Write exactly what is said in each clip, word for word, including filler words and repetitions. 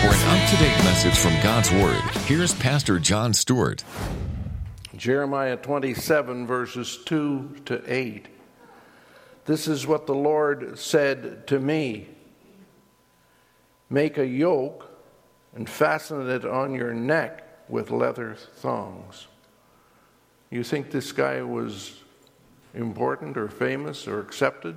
For an up-to-date message from God's Word, here's Pastor John Stewart. Jeremiah twenty-seven, verses two to eight. This is what the Lord said to me. Make a yoke and fasten it on your neck with leather thongs. You think this guy was important or famous or accepted?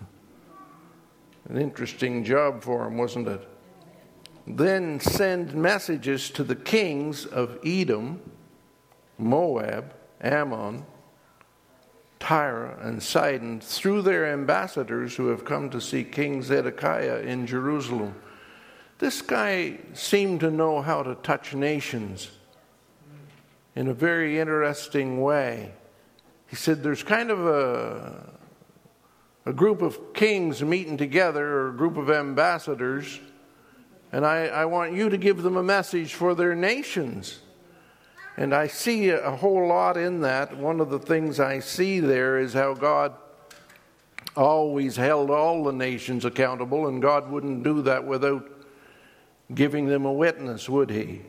An interesting job for him, wasn't it? Then send messages to the kings of Edom, Moab, Ammon, Tyre, and Sidon through their ambassadors who have come to see King Zedekiah in Jerusalem. This guy seemed to know how to touch nations in a very interesting way. He said there's kind of a, a group of kings meeting together, or a group of ambassadors, and I, I want you to give them a message for their nations. And I see a whole lot in that. One of the things I see there is how God always held all the nations accountable, and God wouldn't do that without giving them a witness, would he?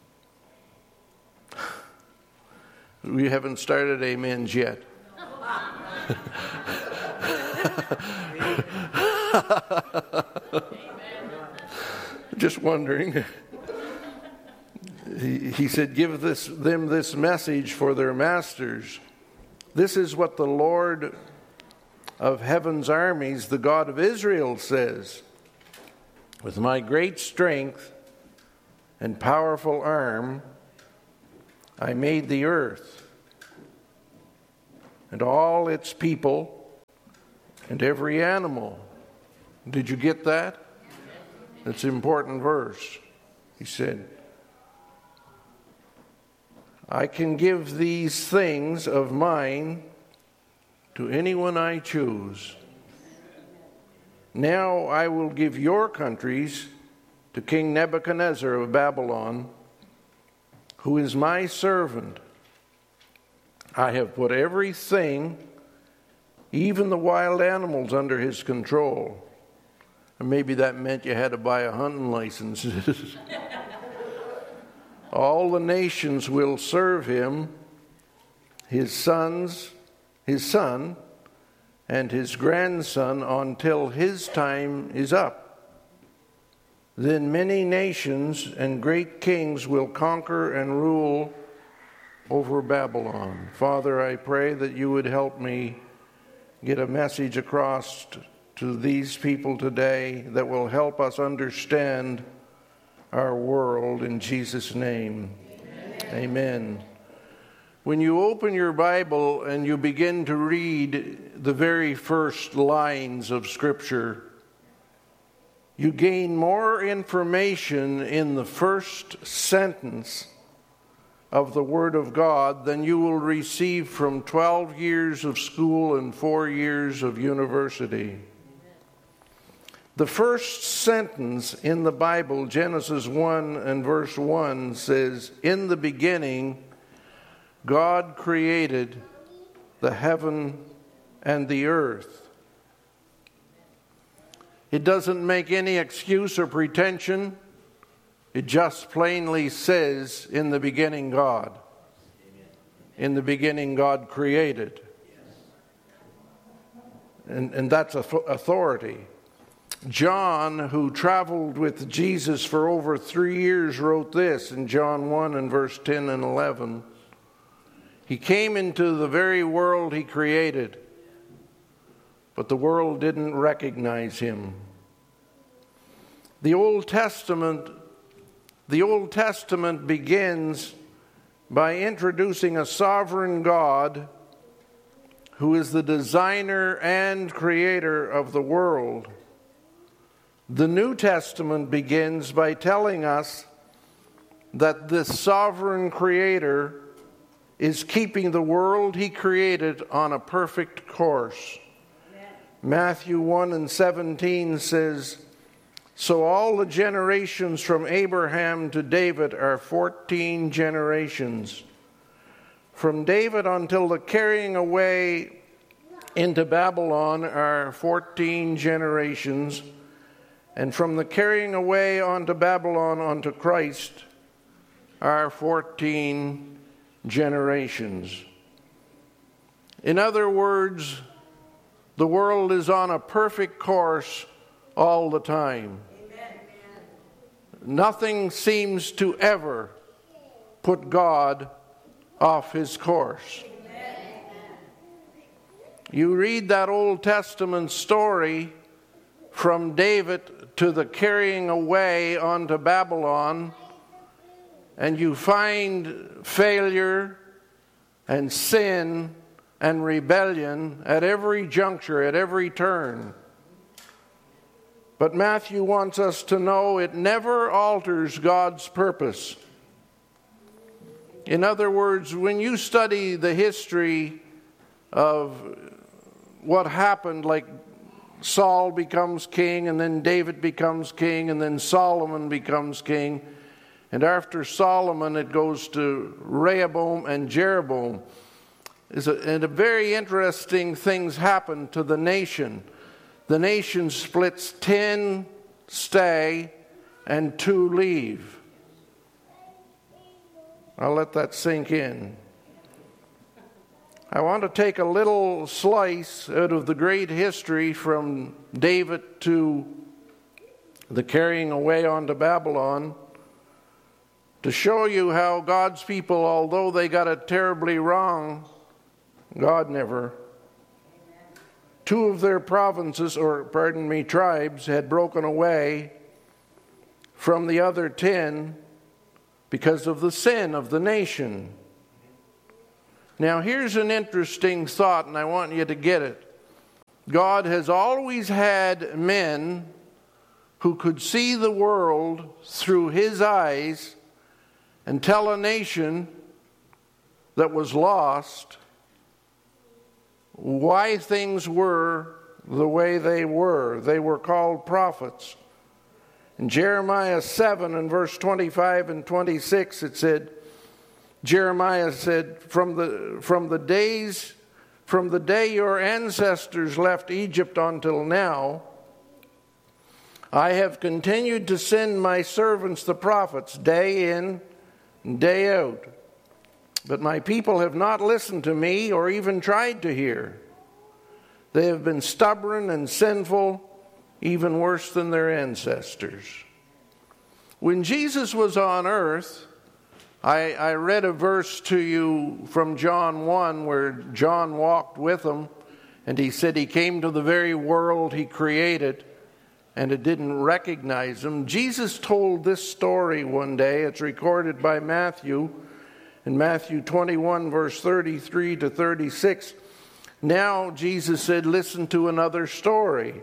We haven't started amens yet. Just wondering. He, he said, give this, them this message for their masters. This is what the Lord of heaven's armies, the God of Israel, says. With my great strength and powerful arm, I made the earth and all its people and every animal. Did you get that? It's an important verse. He said, I can give these things of mine to anyone I choose. Now I will give your countries to King Nebuchadnezzar of Babylon, who is my servant. I have put everything, even the wild animals, under his control. And maybe that meant you had to buy a hunting license. All the nations will serve him, his sons, his son, and his grandson until his time is up. Then many nations and great kings will conquer and rule over Babylon. Father, I pray that you would help me get a message across to these people today that will help us understand our world, in Jesus' name. Amen. Amen. When you open your Bible and you begin to read the very first lines of Scripture, you gain more information in the first sentence of the Word of God than you will receive from twelve years of school and four years of university. The first sentence in the Bible, Genesis one and verse one, says, in the beginning, God created the heaven and the earth. It doesn't make any excuse or pretension. It just plainly says, in the beginning, God. In the beginning, God created. And, and that's authority. John, who traveled with Jesus for over three years, wrote this in John one and verse ten and eleven. He came into the very world he created, but the world didn't recognize him. The Old Testament, the Old Testament begins by introducing a sovereign God who is the designer and creator of the world. The New Testament begins by telling us that this sovereign creator is keeping the world he created on a perfect course. Amen. Matthew one and seventeen says, so all the generations from Abraham to David are fourteen generations. From David until the carrying away into Babylon are fourteen generations. and from the carrying away onto Babylon onto Christ are fourteen generations. In other words, the world is on a perfect course all the time. Amen. Nothing seems to ever put God off his course. Amen. You read that Old Testament story from David to the carrying away onto Babylon, and you find failure and sin and rebellion at every juncture, at every turn. But Matthew wants us to know it never alters God's purpose. In other words, when you study the history of what happened, like Saul becomes king, and then David becomes king, and then Solomon becomes king, and after Solomon it goes to Rehoboam and Jeroboam. Is a, and a very interesting things happen to the nation. The nation splits, ten stay and two leave. I'll let that sink in. I want to take a little slice out of the great history from David to the carrying away onto Babylon to show you how God's people, although they got it terribly wrong, God never. Two of their provinces, or pardon me, tribes, had broken away from the other ten because of the sin of the nation. Now, here's an interesting thought, and I want you to get it. God has always had men who could see the world through his eyes and tell a nation that was lost why things were the way they were. They were called prophets. In Jeremiah seven and verse twenty-five and twenty-six, it said, Jeremiah said, from the from the days from the day your ancestors left Egypt until now, I have continued to send my servants the prophets day in and day out. But my people have not listened to me or even tried to hear. They have been stubborn and sinful, even worse than their ancestors. When Jesus was on earth, I, I read a verse to you from John one where John walked with him, and he said he came to the very world he created, and it didn't recognize him. Jesus told this story one day. It's recorded by Matthew. In Matthew twenty-one, verse thirty-three to thirty-six, now Jesus said, listen to another story.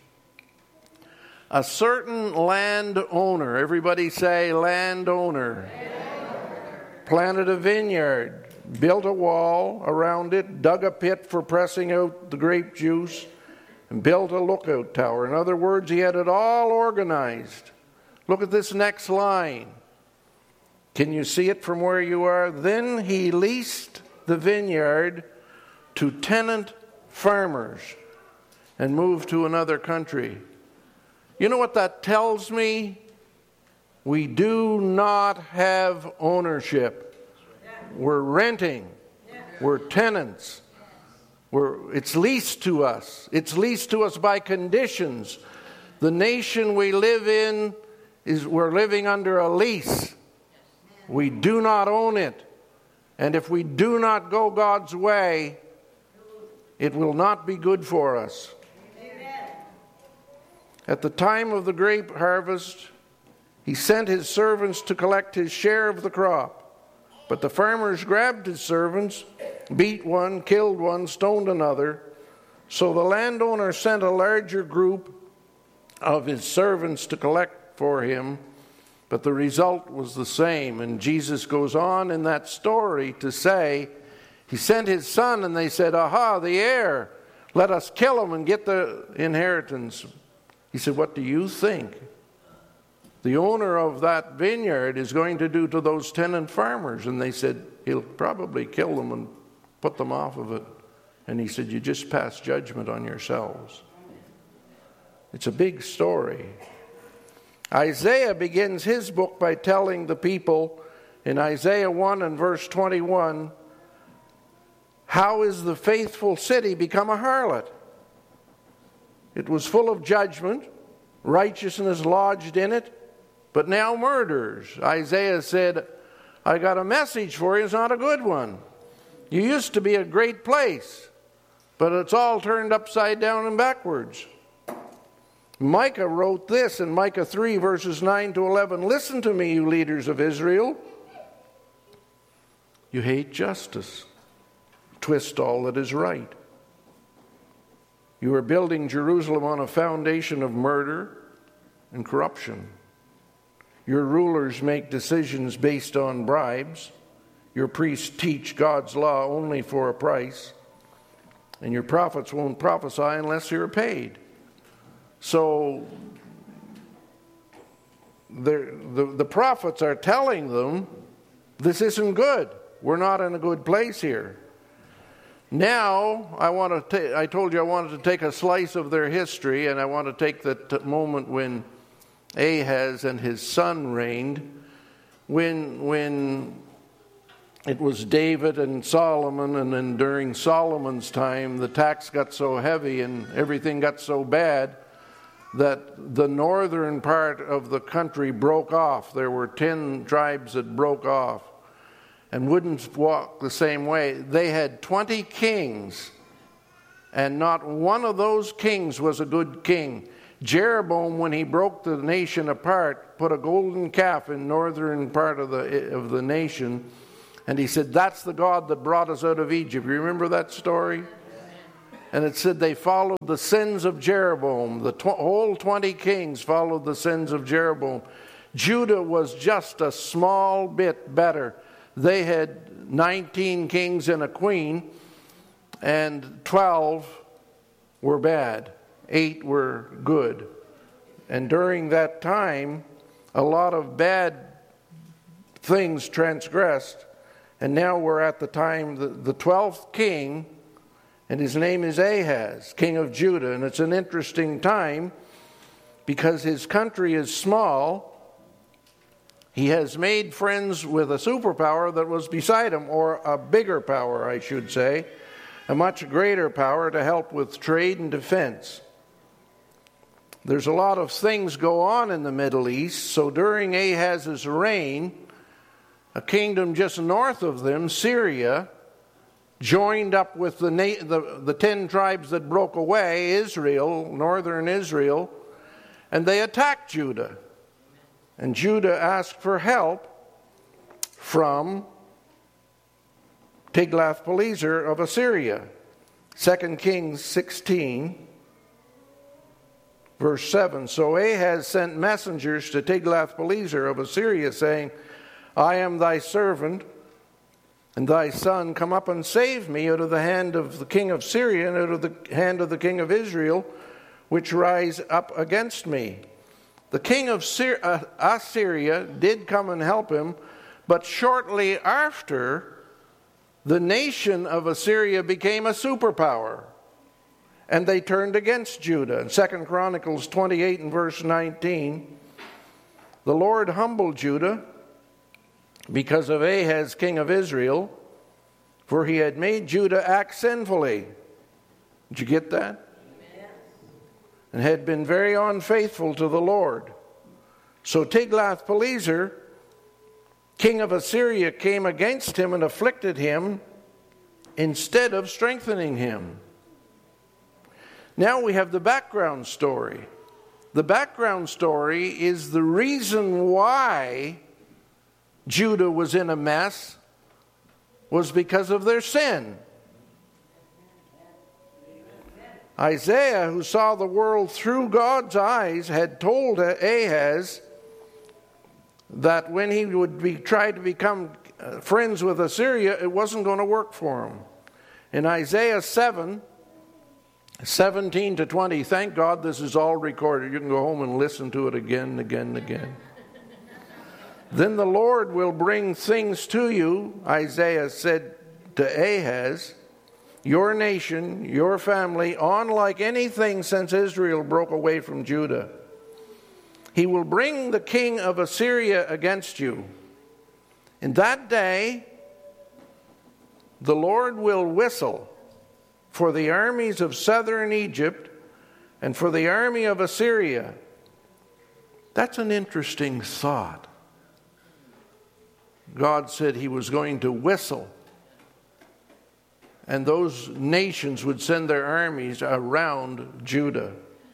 A certain landowner, everybody say landowner, landowner, planted a vineyard, built a wall around it, dug a pit for pressing out the grape juice, and built a lookout tower. In other words, he had it all organized. Look at this next line. Can you see it from where you are? Then he leased the vineyard to tenant farmers and moved to another country. You know what that tells me? We do not have ownership. We're renting. We're tenants. We're, it's leased to us. It's leased to us by conditions. The nation we live in is we're living under a lease. We do not own it. And if we do not go God's way, it will not be good for us. Amen. At the time of the grape harvest, he sent his servants to collect his share of the crop. But the farmers grabbed his servants, beat one, killed one, stoned another. So the landowner sent a larger group of his servants to collect for him. But the result was the same. And Jesus goes on in that story to say, he sent his son and they said, aha, the heir, let us kill him and get the inheritance. He said, what do you think the owner of that vineyard is going to do to those tenant farmers? And they said, he'll probably kill them and put them off of it. And he said, you just pass judgment on yourselves. It's a big story. Isaiah begins his book by telling the people in Isaiah one and verse twenty-one, how is the faithful city become a harlot? It was full of judgment, righteousness lodged in it, but now murders. Isaiah said, I got a message for you, it's not a good one. You used to be a great place, but it's all turned upside down and backwards. Micah wrote this in Micah three, verses nine to eleven. Listen to me, you leaders of Israel. You hate justice. Twist all that is right. You are building Jerusalem on a foundation of murder and corruption. Your rulers make decisions based on bribes. Your priests teach God's law only for a price. And your prophets won't prophesy unless you're paid. So the, the prophets are telling them, this isn't good. We're not in a good place here. Now, I want to. Ta- I told you I wanted to take a slice of their history, and I want to take the t- moment when Ahaz and his son reigned, when when it was David and Solomon, and then during Solomon's time, the tax got so heavy and everything got so bad that the northern part of the country broke off. There were ten tribes that broke off and wouldn't walk the same way. They had twenty kings, and not one of those kings was a good king. Jeroboam, when he broke the nation apart, put a golden calf in northern part of the of the nation, and he said, that's the God that brought us out of Egypt. You remember that story? And it said they followed the sins of Jeroboam. The tw- whole twenty kings followed the sins of Jeroboam. Judah was just a small bit better. They had nineteen kings and a queen, and twelve were bad. Eight were good. And during that time, a lot of bad things transgressed. And now we're at the time, the, the twelfth king, and his name is Ahaz, king of Judah. And it's an interesting time because his country is small. He has made friends with a superpower that was beside him, or a bigger power, I should say, a much greater power to help with trade and defense. There's a lot of things go on in the Middle East, so during Ahaz's reign, a kingdom just north of them, Syria, joined up with the, na- the, the ten tribes that broke away, Israel, northern Israel, and they attacked Judah. And Judah asked for help from Tiglath-Pileser of Assyria. Second Kings sixteen, verse seven. So Ahaz sent messengers to Tiglath-Pileser of Assyria, saying, I am thy servant and thy son. Come up and save me out of the hand of the king of Syria and out of the hand of the king of Israel, which rise up against me. The king of Assyria did come and help him, but shortly after, the nation of Assyria became a superpower, and they turned against Judah. In Second Chronicles twenty-eight and verse nineteen, the Lord humbled Judah because of Ahaz, king of Israel, for he had made Judah act sinfully. Did you get that? And had been very unfaithful to the Lord. So Tiglath-Pileser, king of Assyria, came against him and afflicted him instead of strengthening him. Now we have the background story. The background story is the reason why Judah was in a mess was because of their sin. Isaiah, who saw the world through God's eyes, had told Ahaz that when he would be try to become friends with Assyria, it wasn't going to work for him. In Isaiah seven, seventeen to twenty, thank God this is all recorded. You can go home and listen to it again and again and again. Then the Lord will bring things to you, Isaiah said to Ahaz, your nation, your family, unlike anything since Israel broke away from Judah. He will bring the king of Assyria against you. In that day, the Lord will whistle for the armies of southern Egypt and for the army of Assyria. That's an interesting thought. God said he was going to whistle, and those nations would send their armies around Judah.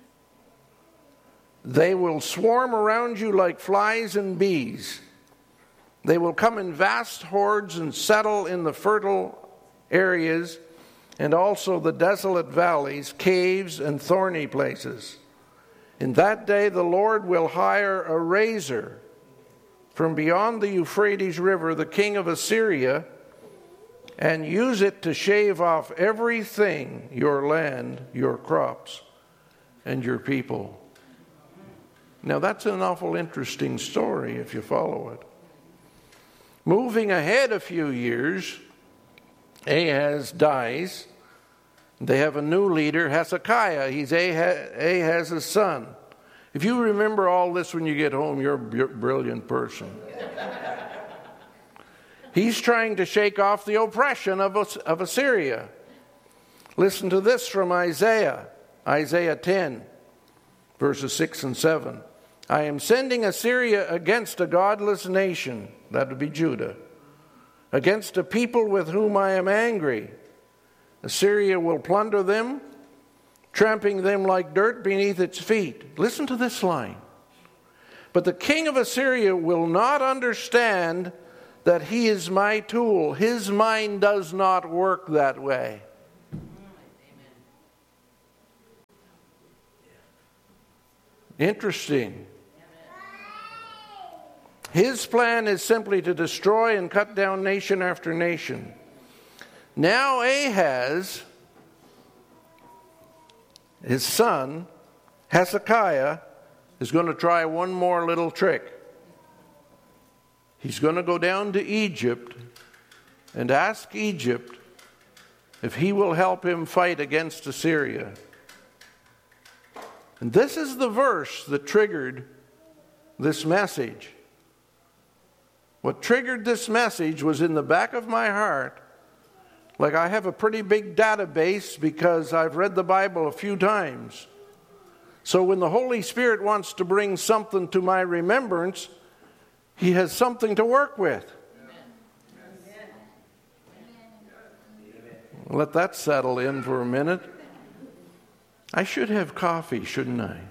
They will swarm around you like flies and bees. They will come in vast hordes and settle in the fertile areas and also the desolate valleys, caves, and thorny places. In that day the Lord will hire a razor from beyond the Euphrates River, the king of Assyria, and use it to shave off everything, your land, your crops, and your people. Now that's an awful interesting story if you follow it. Moving ahead a few years, Ahaz dies. They have a new leader, Hezekiah. He's Ahaz's son. If you remember all this when you get home, you're a brilliant person. He's trying to shake off the oppression of, of Assyria. Listen to this from Isaiah, Isaiah ten, verses six and seven. I am sending Assyria against a godless nation, that would be Judah, against a people with whom I am angry. Assyria will plunder them, tramping them like dirt beneath its feet. Listen to this line. But the king of Assyria will not understand that he is my tool. His mind does not work that way. Interesting. His plan is simply to destroy and cut down nation after nation. Now Ahaz, his son, Hezekiah, is going to try one more little trick. He's going to go down to Egypt and ask Egypt if he will help him fight against Assyria. And this is the verse that triggered this message. What triggered this message was in the back of my heart. Like, I have a pretty big database because I've read the Bible a few times. So when the Holy Spirit wants to bring something to my remembrance, he has something to work with. Let that settle in for a minute. I should have coffee, shouldn't I?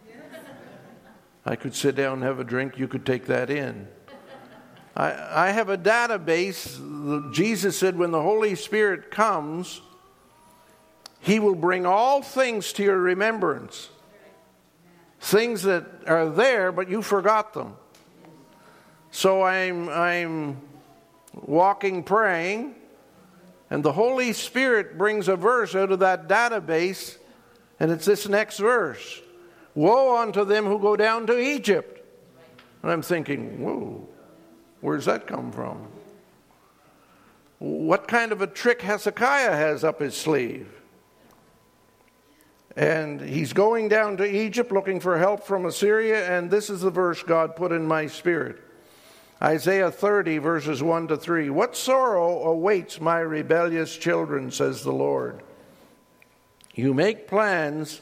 I could sit down and have a drink. You could take that in. I, I have a database. Jesus said when the Holy Spirit comes, he will bring all things to your remembrance. Things that are there, but you forgot them. So I'm, I'm walking praying, and the Holy Spirit brings a verse out of that database, and it's this next verse. Woe unto them who go down to Egypt. And I'm thinking, whoa. Where's that come from? What kind of a trick Hezekiah has up his sleeve? And he's going down to Egypt looking for help from Assyria, and this is the verse God put in my spirit. Isaiah thirty, verses one to three. What sorrow awaits my rebellious children, says the Lord. You make plans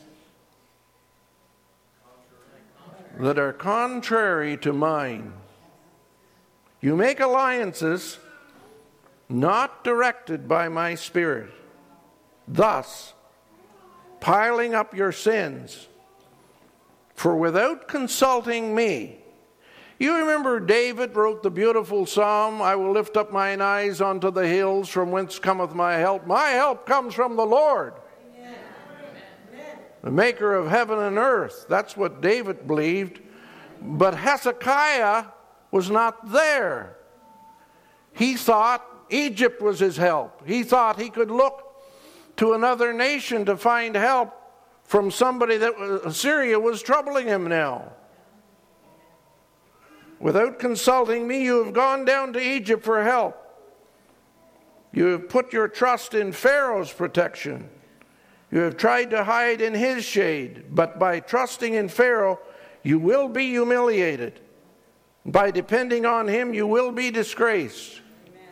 that are contrary to mine. You make alliances not directed by my spirit, thus piling up your sins. For without consulting me, you remember David wrote the beautiful psalm, I will lift up mine eyes unto the hills, from whence cometh my help. My help comes from the Lord, Amen. The maker of heaven and earth. That's what David believed. But Hezekiah was not there. He thought Egypt was his help. He thought he could look to another nation to find help from somebody that Assyria was troubling him now. Without consulting me, you have gone down to Egypt for help. You have put your trust in Pharaoh's protection. You have tried to hide in his shade, but by trusting in Pharaoh, You will be humiliated. By depending on him, you will be disgraced.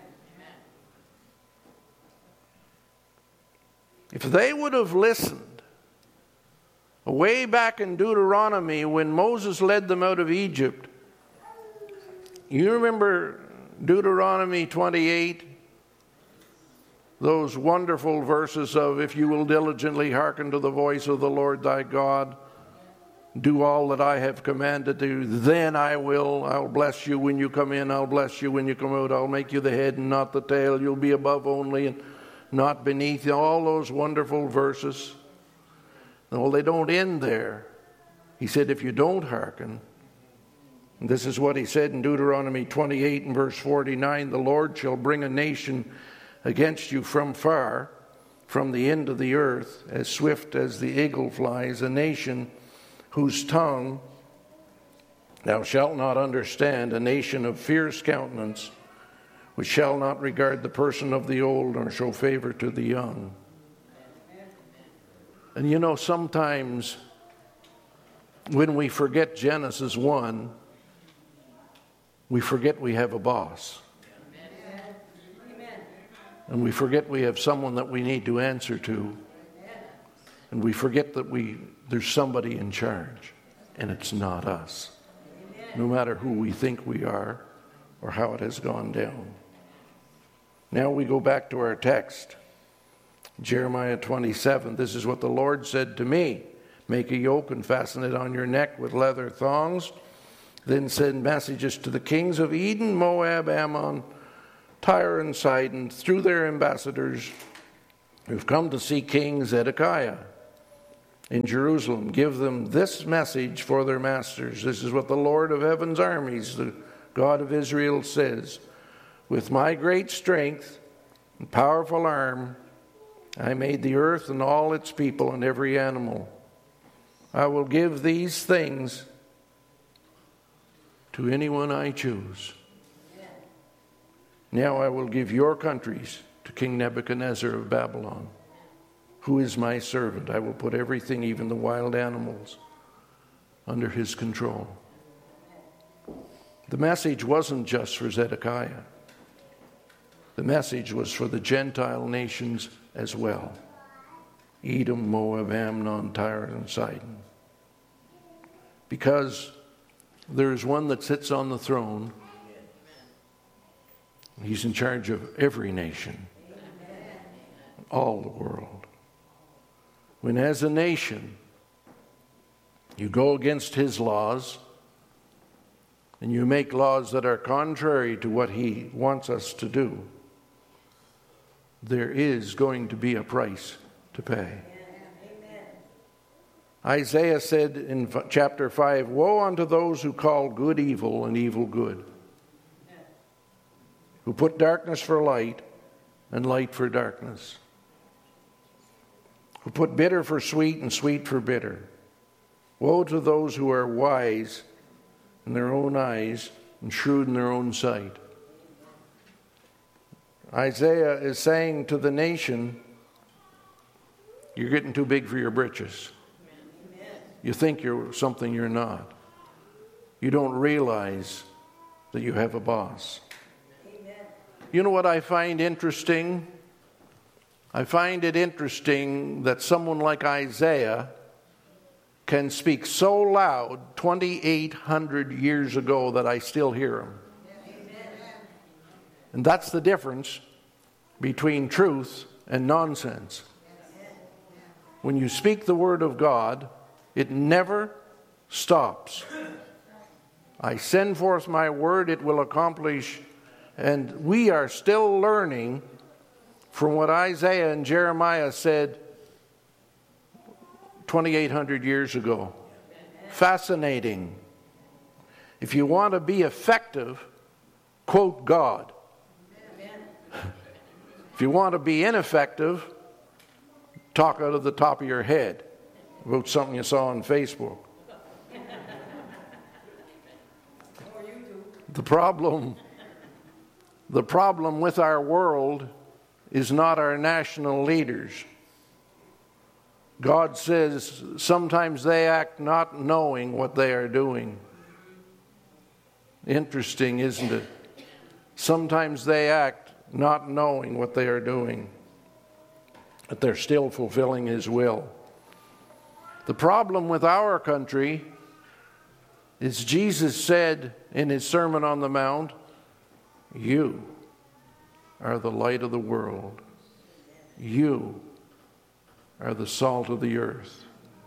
If they would have listened way back in Deuteronomy when Moses led them out of Egypt, you remember Deuteronomy twenty-eight? Those wonderful verses of, if you will diligently hearken to the voice of the Lord thy God, do all that I have commanded you, then I will, I'll bless you when you come in, I'll bless you when you come out, I'll make you the head and not the tail, you'll be above only and not beneath. All those wonderful verses. Well, they don't end there. He said, if you don't hearken, and this is what he said in Deuteronomy twenty-eight and verse forty-nine, the Lord shall bring a nation against you from far, from the end of the earth, as swift as the eagle flies, a nation whose tongue thou shalt not understand, a nation of fierce countenance, which shall not regard the person of the old, nor show favor to the young. And you know, sometimes when we forget Genesis one, we forget we have a boss. And we forget we have someone that we need to answer to. And we forget that we there's somebody in charge. And it's not us. No matter who we think we are or how it has gone down. Now we go back to our text. Jeremiah twenty-seven. This is what the Lord said to me. Make a yoke and fasten it on your neck with leather thongs. Then send messages to the kings of Edom, Moab, Ammon, Tyre and Sidon, through their ambassadors who've come to see King Zedekiah in Jerusalem. Give them this message for their masters. This is what the Lord of heaven's armies, the God of Israel, says. With my great strength and powerful arm, I made the earth and all its people and every animal. I will give these things to anyone I choose. Now I will give your countries to King Nebuchadnezzar of Babylon, who is my servant. I will put everything, even the wild animals, under his control. The message wasn't just for Zedekiah. The message was for the Gentile nations as well. Edom, Moab, Ammon, Tyre, and Sidon. Because there is one that sits on the throne. He's in charge of every nation, all the world. When as a nation you go against his laws and you make laws that are contrary to what he wants us to do, there is going to be a price to pay. Isaiah said in chapter five, woe unto those who call good evil and evil good, who put darkness for light and light for darkness, who put bitter for sweet and sweet for bitter. Woe to those who are wise in their own eyes and shrewd in their own sight. Isaiah is saying to the nation, you're getting too big for your britches. You think you're something you're not. You don't realize that you have a boss. You know what I find interesting? I find it interesting that someone like Isaiah can speak so loud twenty-eight hundred years ago that I still hear him. And that's the difference between truth and nonsense. When you speak the word of God, it never stops. I send forth my word, it will accomplish. And we are still learning from what Isaiah and Jeremiah said twenty-eight hundred years ago. Fascinating. If you want to be effective, quote God. If you want to be ineffective, talk out of the top of your head about something you saw on Facebook. The problem, the problem with our world is not our national leaders. God says sometimes they act not knowing what they are doing. Interesting, isn't it? Sometimes they act not knowing what they are doing, but they're still fulfilling His will. The problem with our country is Jesus said in His Sermon on the Mount, "You are the light of the world. You are the salt of the earth."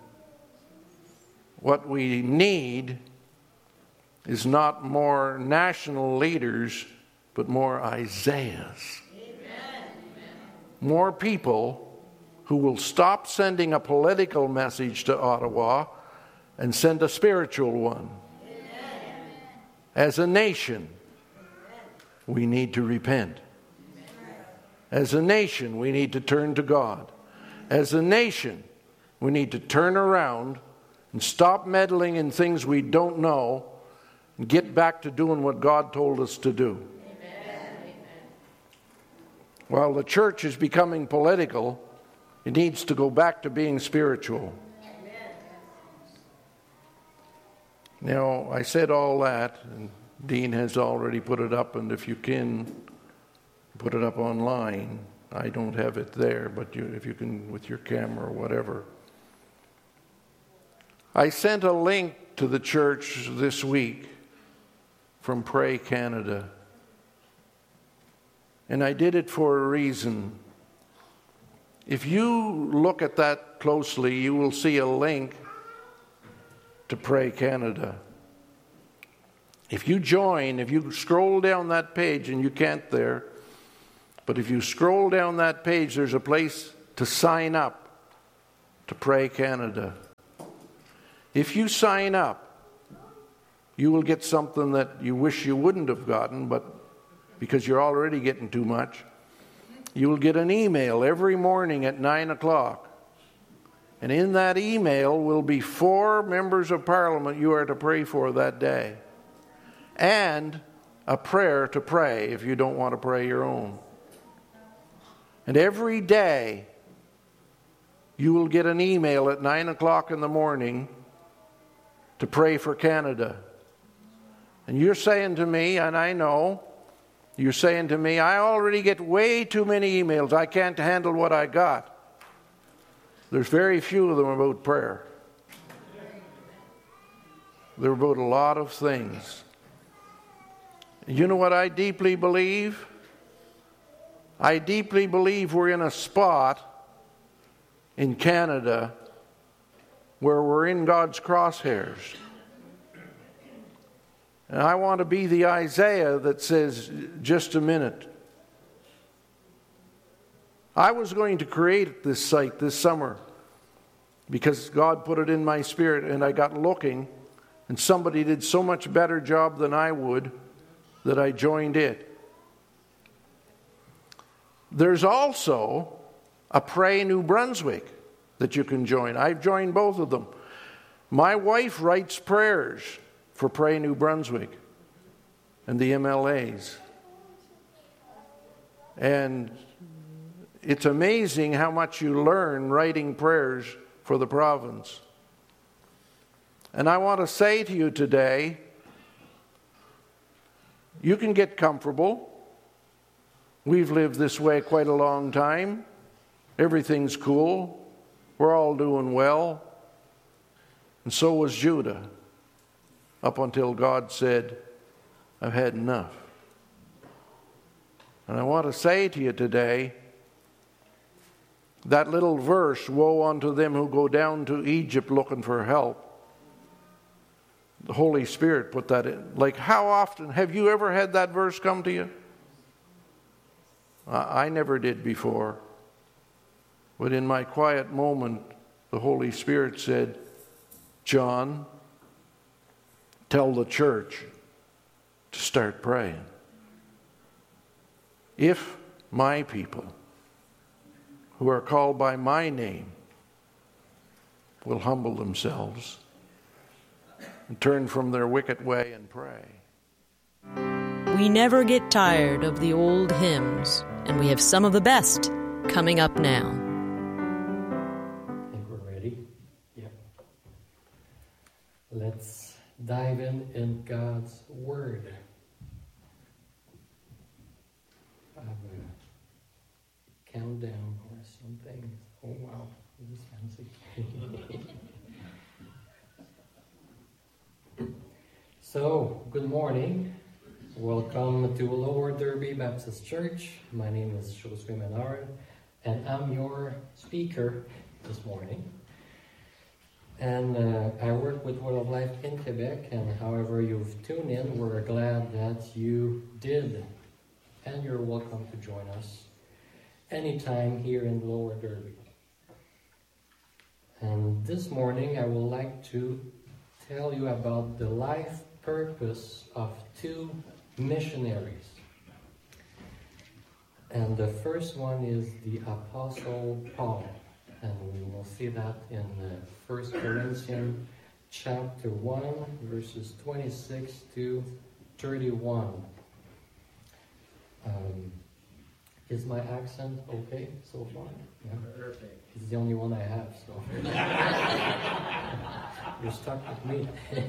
What we need is not more national leaders, but more Isaiahs. Amen. More people who will stop sending a political message to Ottawa and send a spiritual one. Amen. As a nation, we need to repent. As a nation, we need to turn to God. As a nation, we need to turn around and stop meddling in things we don't know and get back to doing what God told us to do. Amen. While the church is becoming political, it needs to go back to being spiritual. Amen. Now, I said all that, and Dean has already put it up, and if you can, put it up online. I don't have it there, but you, if you can, with your camera or whatever. I sent a link to the church this week from Pray Canada. And I did it for a reason. If you look at that closely, you will see a link to Pray Canada. If you join, if you scroll down that page, and you can't there, but if you scroll down that page, there's a place to sign up to Pray Canada. If you sign up, you will get something that you wish you wouldn't have gotten, but because you're already getting too much. You will get an email every morning at nine o'clock. And in that email will be four members of Parliament you are to pray for that day. And a prayer to pray if you don't want to pray your own. And every day, you will get an email at nine o'clock in the morning to pray for Canada. And you're saying to me, and I know, you're saying to me, I already get way too many emails. I can't handle what I got. There's very few of them about prayer. They're about a lot of things. You know what I deeply believe? I deeply believe we're in a spot in Canada where we're in God's crosshairs. And I want to be the Isaiah that says, just a minute. I was going to create this site this summer because God put it in my spirit, and I got looking, and somebody did so much better job than I would that I joined it. There's also a Pray New Brunswick that you can join. I've joined both of them. My wife writes prayers for Pray New Brunswick and the M L As. And it's amazing how much you learn writing prayers for the province. And I want to say to you today, you can get comfortable. We've lived this way quite a long time. Everything's cool. We're all doing well. And so was Judah, up until God said, I've had enough. And I want to say to you today, that little verse, woe unto them who go down to Egypt looking for help. The Holy Spirit put that in. Like, how often, have you ever had that verse come to you? I never did before. But in my quiet moment, the Holy Spirit said, John, tell the church to start praying. If my people, who are called by my name, will humble themselves and turn from their wicked way and pray. We never get tired of the old hymns, and we have some of the best coming up now. I think we're dive in in God's Word. I have a countdown or something. Oh wow, this is fancy. So, good morning. Welcome to Lower Derby Baptist Church. My name is Josue Menard, and I'm your speaker this morning. And uh, I work with Word of Life in Quebec, and however you've tuned in, we're glad that you did. And you're welcome to join us anytime here in Lower Derby. And this morning I would like to tell you about the life purpose of two missionaries. And the first one is the Apostle Paul. And we will see that in uh, First Corinthians chapter one, verses twenty-six to thirty-one. Um, is my accent okay so far? Yeah. Perfect. It's the only one I have, so you're stuck with me.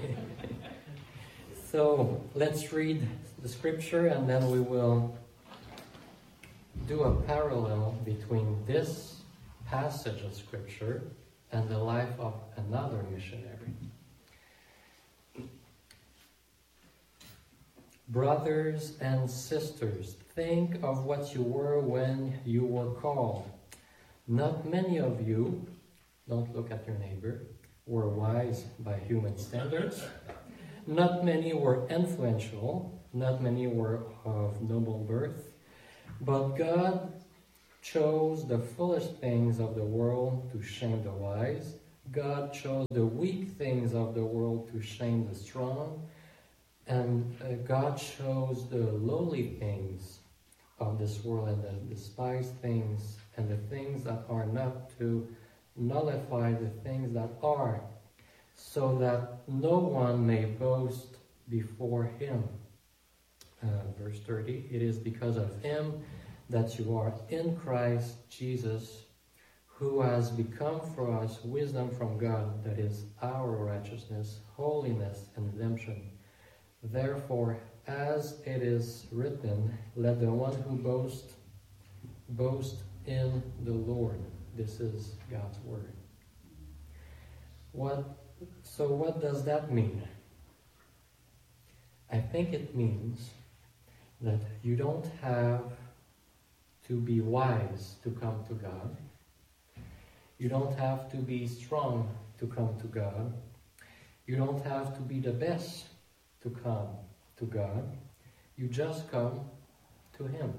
So let's read the scripture, and then we will do a parallel between this passage of scripture and the life of another missionary. Brothers and sisters, think of what you were when you were called. Not many of you, don't look at your neighbor, were wise by human standards. Not many were influential. Not many were of noble birth. But God chose the foolish things of the world to shame the wise. God chose the weak things of the world to shame the strong. And uh, God chose the lowly things of this world and the despised things and the things that are not to nullify the things that are, so that no one may boast before him. Uh, verse thirty, it is because of him that you are in Christ Jesus, who has become for us wisdom from God, that is our righteousness, holiness, and redemption. Therefore, as it is written, let the one who boasts boast in the Lord. This is God's word. What? So what does that mean? I think it means that you don't have to be wise to come to God. You don't have to be strong to come to God. You don't have to be the best to come to God. You just come to Him.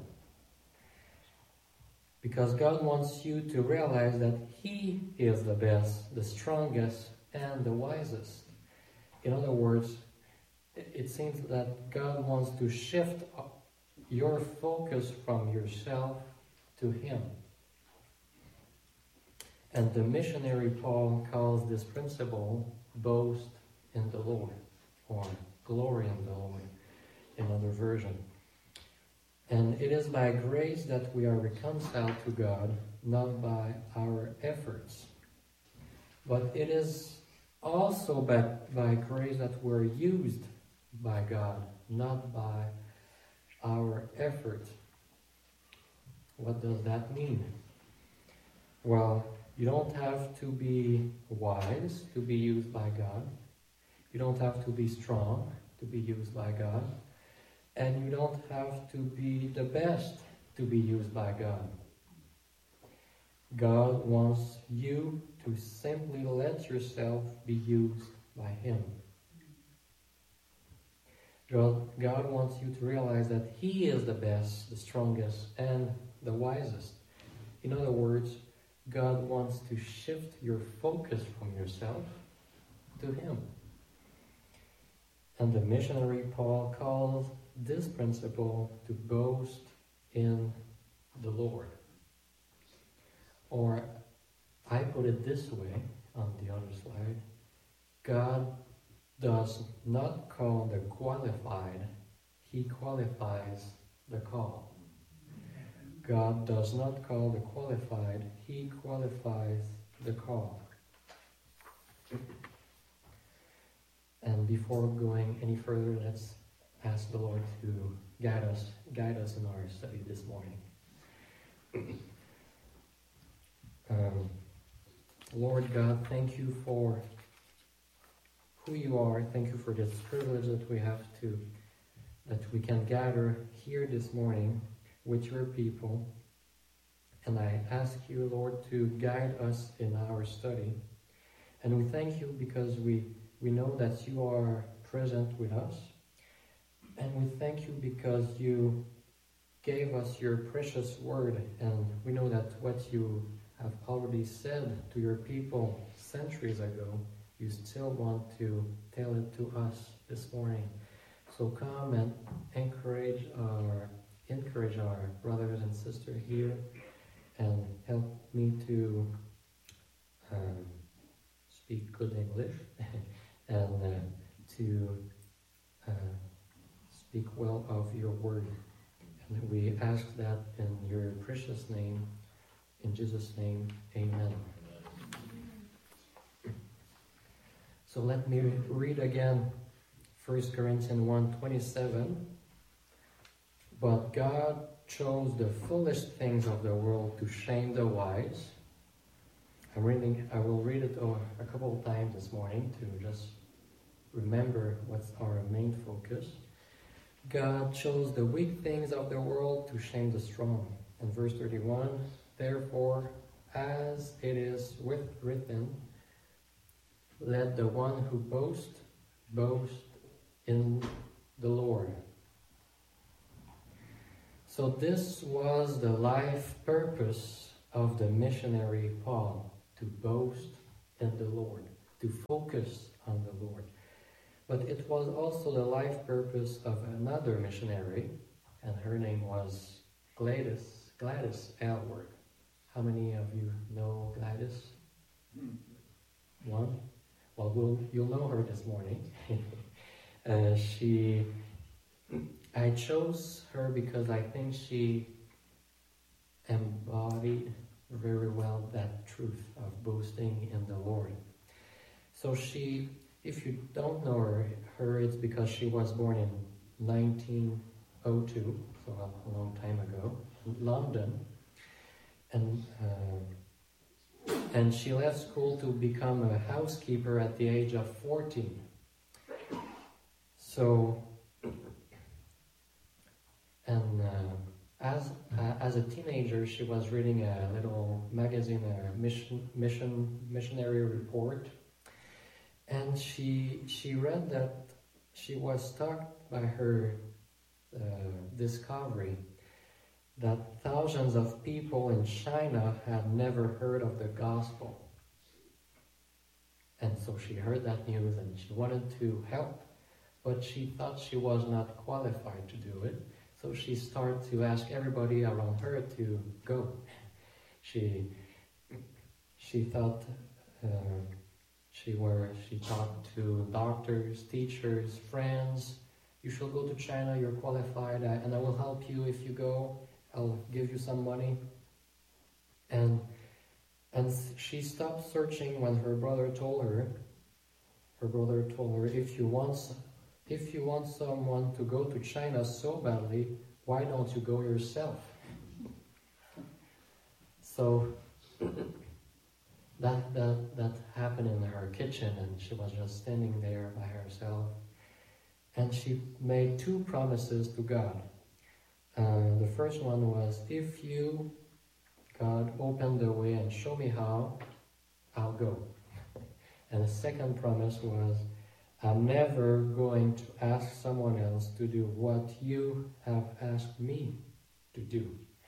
Because God wants you to realize that He is the best, the strongest, and the wisest. In other words, it seems that God wants to shift your focus from yourself to Him. And the missionary Paul calls this principle boast in the Lord, or glory in the Lord, in another version. And it is by grace that we are reconciled to God, not by our efforts. But it is also by, by grace that we're used by God, not by our effort. What does that mean? Well, you don't have to be wise to be used by God. You don't have to be strong to be used by God. And you don't have to be the best to be used by God. God wants you to simply let yourself be used by Him. God, God wants you to realize that He is the best, the strongest, and the wisest. In other words, God wants to shift your focus from yourself to Him. And the missionary Paul calls this principle to boast in the Lord. Or, I put it this way on the other slide, God does not call the qualified, He qualifies the call. God does not call the qualified, He qualifies the call. And before going any further, let's ask the Lord to guide us, guide us in our study this morning. um, Lord God, thank you for who you are. Thank you for this privilege that we have to, that we can gather here this morning with your people. And I ask you, Lord, to guide us in our study. And we thank you because we, we know that you are present with us. And we thank you because you gave us your precious word. And we know that what you have already said to your people centuries ago, you still want to tell it to us this morning. So come and encourage our, encourage our brothers and sisters here. And help me to um, speak good English and uh, to uh, speak well of your word. And we ask that in your precious name, in Jesus' name, amen. So let me read again First Corinthians one twenty-seven. But God chose the foolish things of the world to shame the wise. I'm reading, I will read it a couple of times this morning to just remember what's our main focus. God chose the weak things of the world to shame the strong. And verse thirty-one, therefore, as it is with written, let the one who boasts, boast in the Lord. So this was the life purpose of the missionary Paul, to boast in the Lord, to focus on the Lord. But it was also the life purpose of another missionary, and her name was Gladys, Gladys Aylward. How many of you know Gladys? One? Well, we'll you'll know her this morning. uh, she... I chose her because I think she embodied very well that truth of boasting in the Lord. So she, if you don't know her, her it's because she was born in nineteen oh two, so a long time ago, in London. And, uh, and she left school to become a housekeeper at the age of fourteen. So... And uh, as uh, as a teenager, she was reading a little magazine, a mission mission missionary report, and she she read that she was struck by her uh, discovery that thousands of people in China had never heard of the gospel. And so she heard that news and she wanted to help, but she thought she was not qualified to do it. So she started to ask everybody around her to go. She she thought uh, she were she talked to doctors, teachers, friends. You should go to China. You're qualified, and I will help you if you go. I'll give you some money. And and she stopped searching when her brother told her. Her brother told her, if you want. If you want someone to go to China so badly, why don't you go yourself? So that that that happened in her kitchen, and she was just standing there by herself. And she made two promises to God. Uh, the first one was, if you, God, open the way and show me how, I'll go. And the second promise was, I'm never going to ask someone else to do what you have asked me to do.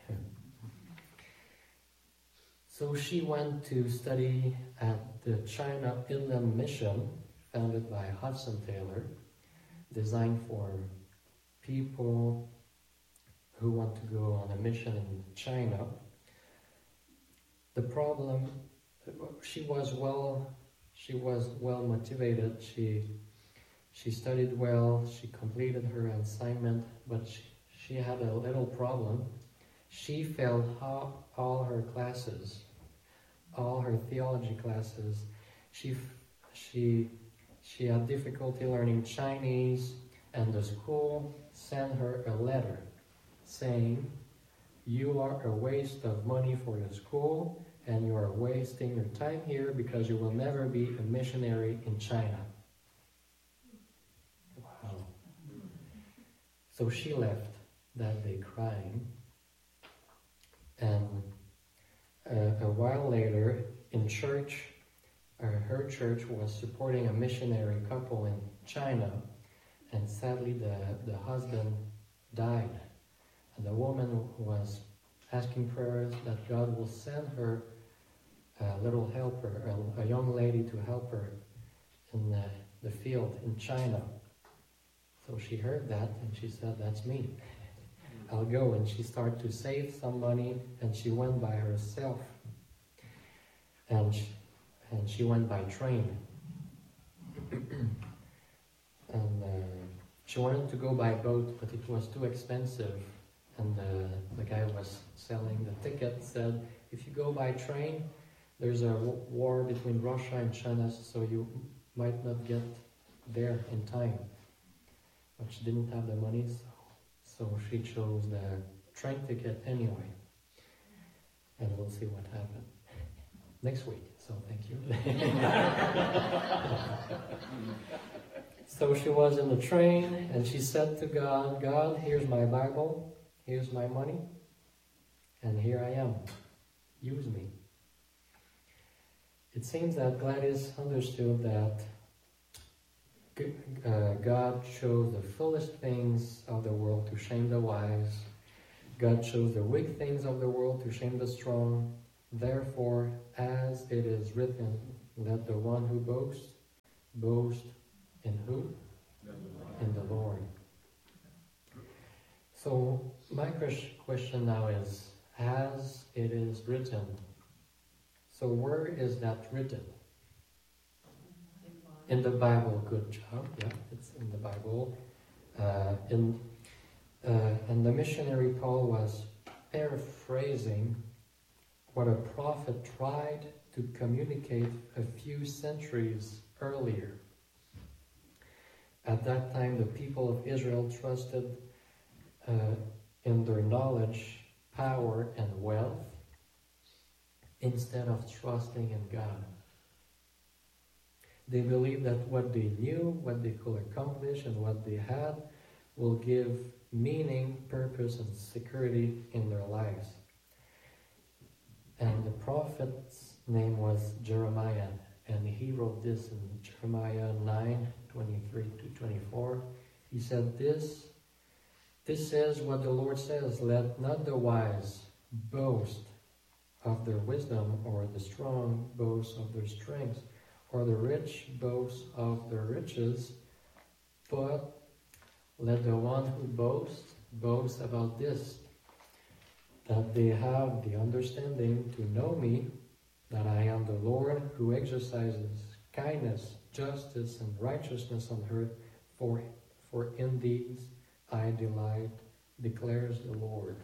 So she went to study at the China Inland Mission, founded by Hudson Taylor, designed for people who want to go on a mission in China. The problem, she was well, she was well motivated. She She studied well, she completed her assignment, but she, she had a little problem. She failed all, all her classes, all her theology classes. She she she had difficulty learning Chinese, and the school sent her a letter saying, "You are a waste of money for your school, and you are wasting your time here because you will never be a missionary in China." Wow. So she left that day crying, and uh, a while later in church, uh, her church was supporting a missionary couple in China, and sadly the, the husband died. And the woman was asking prayers that God will send her a little helper, a, a young lady to help her in the, the field in China. So she heard that and she said, "That's me. I'll go." And she started to save some money, and she went by herself. And she, and she went by train. and uh, she wanted to go by boat, but it was too expensive. And uh, the guy was selling the ticket said, "If you go by train, there's a w- war between Russia and China, so you might not get there in time." But she didn't have the money, so, so she chose the train ticket anyway. And we'll see what happened next week, so thank you. So she was in the train, and she said to God, "God, here's my Bible. Here's my money, and here I am. Use me." It seems that Gladys understood that uh, God chose the foolish things of the world to shame the wise. God chose the weak things of the world to shame the strong. Therefore, as it is written, let the one who boasts, boast in who? In the Lord. So my question now is, as it is written. So where is that written? In the Bible. Good job. Yeah, it's in the Bible. Uh, in uh, and the missionary Paul was paraphrasing what a prophet tried to communicate a few centuries earlier. At that time, the people of Israel trusted Uh, in their knowledge, power, and wealth, instead of trusting in God. They believed that what they knew, what they could accomplish, and what they had will give meaning, purpose, and security in their lives. And the prophet's name was Jeremiah, and he wrote this in Jeremiah nine, twenty-three to twenty-four. He said, This This says what the Lord says, let not the wise boast of their wisdom, or the strong boast of their strength, or the rich boast of their riches, but let the one who boasts boast about this, that they have the understanding to know me, that I am the Lord who exercises kindness, justice, and righteousness on earth, for, for in these I delight, declares the Lord.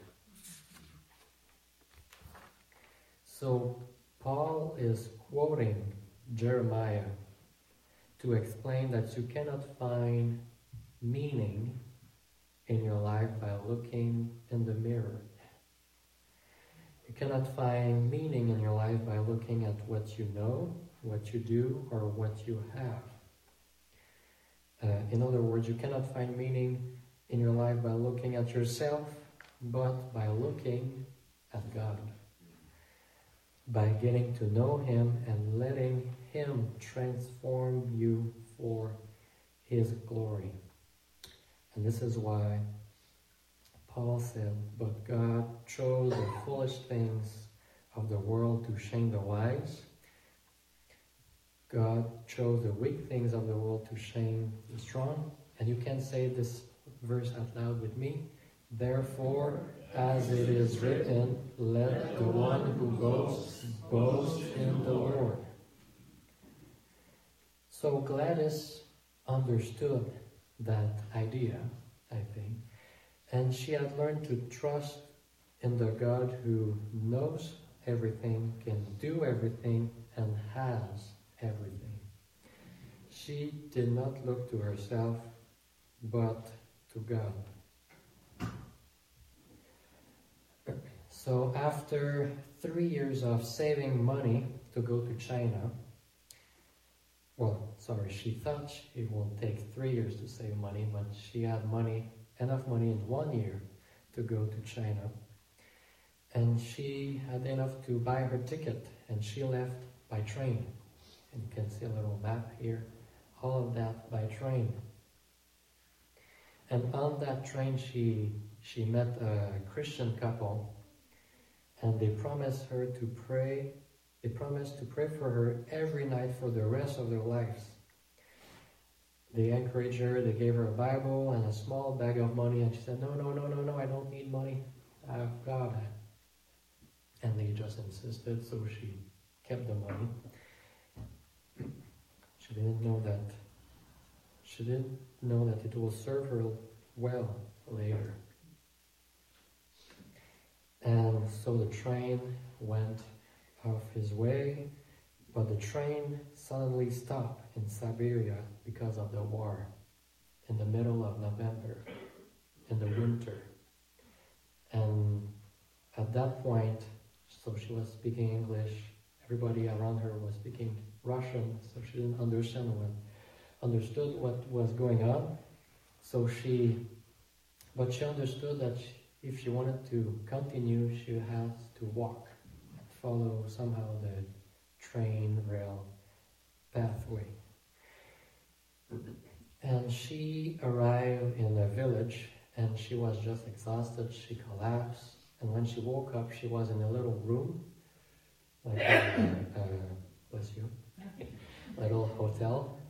So Paul is quoting Jeremiah to explain that you cannot find meaning in your life by looking in the mirror. You cannot find meaning in your life by looking at what you know, what you do, or what you have. Uh, in other words, you cannot find meaning in your life by looking at yourself, but by looking at God. By getting to know Him and letting Him transform you for His glory. And this is why Paul said, but God chose the foolish things of the world to shame the wise. God chose the weak things of the world to shame the strong. And you can say this verse out loud with me. Therefore, as it is written, let the one who boasts boast in the Lord. So Gladys understood that idea, I think, and she had learned to trust in the God who knows everything, can do everything, and has everything. she did not look to herself, but to God. So after three years of saving money to go to China, well, sorry, she thought it would take three years to save money, but she had money, enough money in one year to go to China. And she had enough to buy her ticket, and she left by train. And you can see a little map here, all of that by train. And on that train, she she met a Christian couple, and they promised her to pray. They promised to pray for her every night for the rest of their lives. They encouraged her, they gave her a Bible and a small bag of money, and she said, no, no, no, no, no, I don't need money. I have God. And they just insisted, so she kept the money. She didn't know that, she didn't know that it will serve her well later. And so the train went off his way, but the train suddenly stopped in Siberia because of the war in the middle of November, in the winter. And at that point, so she was speaking English, everybody around her was speaking Russian, so she didn't understand what, understood what was going on. So she, but she understood that she, if she wanted to continue, she has to walk and follow somehow the train rail pathway. And she arrived in a village, and she was just exhausted. She collapsed, and when she woke up, she was in a little room, like a, uh, bless you, a little hotel,